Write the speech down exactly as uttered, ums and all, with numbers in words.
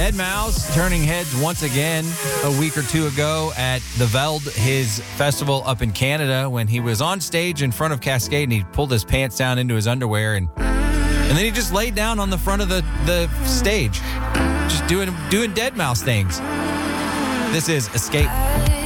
deadmau five turning heads once again a week or two ago at the Veld, his festival up in Canada, when he was on stage in front of Cascade and he pulled his pants down into his underwear and and then he just laid down on the front of the, the stage, just doing doing deadmau five things. This is Escape.